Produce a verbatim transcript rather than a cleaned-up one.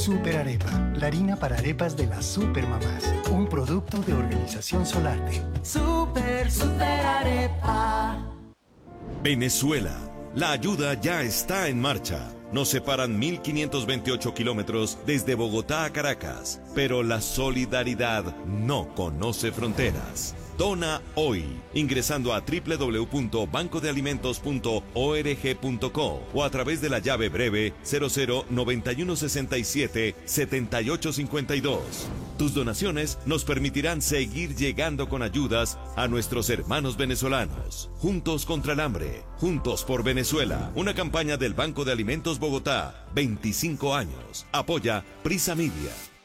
Super Arepa, la harina para arepas de las supermamás. Un producto de Organización Solarte. Super, super arepa. Venezuela. La ayuda ya está en marcha. Nos separan mil quinientos veintiocho kilómetros desde Bogotá a Caracas, pero la solidaridad no conoce fronteras. Dona hoy, ingresando a doble u doble u doble u punto banco de alimentos punto org punto co o a través de la llave breve cero cero noventa y uno sesenta y siete setenta y ocho cincuenta y dos. Tus donaciones nos permitirán seguir llegando con ayudas a nuestros hermanos venezolanos. Juntos contra el hambre, juntos por Venezuela. Una campaña del Banco de Alimentos Bogotá, veinticinco años. Apoya Prisa Media.